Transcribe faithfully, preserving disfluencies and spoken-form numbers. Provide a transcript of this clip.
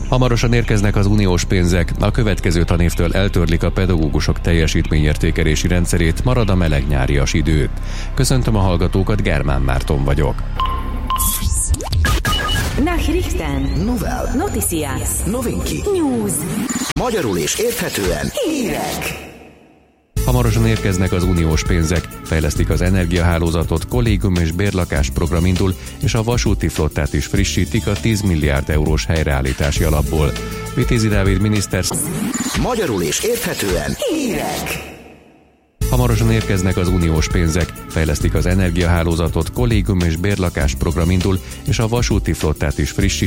Hamarosan érkeznek az uniós pénzek, a következő tanévtől eltörlik a pedagógusok teljesítményértékelési rendszerét, marad a meleg nyárias idő. Köszöntöm a hallgatókat, Germán Márton vagyok. Nachrichten. Novel. Noticias. Novinki. News. Magyarul és érthetően. Hírek. Hamarosan érkeznek az uniós pénzek, fejlesztik az energiahálózatot, kollégium és bérlakás program indul, és a vasúti flottát is frissítik a tíz milliárd eurós helyreállítási alapból. Vitézi Dávid miniszter... Magyarul és érthetően. Hírek. Hamarosan érkeznek az uniós pénzek, fejlesztik az energiahálózatot, kollégium és bérlakás program indul, és a vasúti flottát is frissítik